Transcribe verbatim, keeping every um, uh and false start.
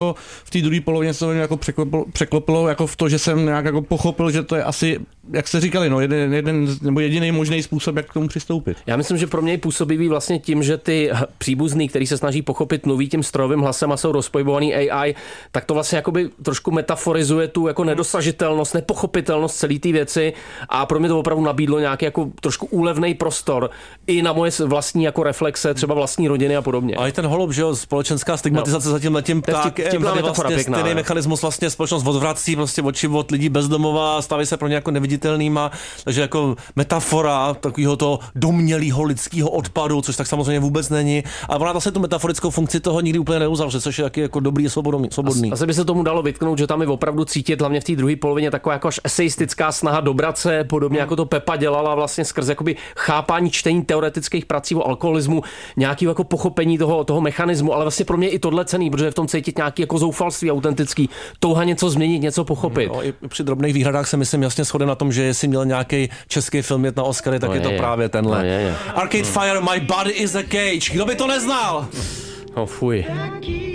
jako v té druhé polovině se to jako překlopilo, překlopilo jako v to, že jsem nějak jako pochopil, že to je asi, jak jste říkali, no, jeden, jeden nebo jediný možný způsob, jak k tomu přistoupit. Já myslím, že pro mě je působivý vlastně tím, že ty příbuzný, který se snaží pochopit, mluví tím strojovým hlasem a jsou rozpojbovaný A I, tak to vlastně jakoby trošku metaforizuje tu jako nedosažitelnost, nepochopitelnost celé té věci a pro mě to opravdu nabídlo nějaký jako trošku úlevný prostor i na moje vlastní jako reflexe, třeba vlastní rodiny a podobně. A i ten holub, že jo, společenská stigmatizace no. zatím letím ptákem, tady vlastně stejný mechanismus vlastně společnost odvrací prostě oči od lidí bezdomova, staví se pro ně jako neviditelnýma, takže jako metafora takového to domnělého lidského odpadu, což tak samozřejmě vůbec není. A ona vlastně tu metaforickou funkci toho nikdy úplně neuzavře, což je taky jako dobrý a svobodný. Asi by se tomu dalo vytknout, že tam je opravdu cítit, hlavně v té druhé polovině, taková jako až eseistická snaha dobrat se, podobně hmm. jako to Pepa dělala vlastně skrz jakoby chápání čtení teoretických prací o alkoholismu, nějaký jako pochopení toho, toho mechanismu, ale vlastně pro mě i tohle cený, protože v tom cítit nějaký jako zoufalství autentický, touha něco změnit, něco pochopit. No, i při drobných výhradách se myslím jasně shodem na tom, že jestli měl nějaký český film jet na Oscary, tak no je, je to je. právě tenhle. No je, je. Arcade Fire, My Body is a Cage. Kdo by to neznal? Oh, fuj.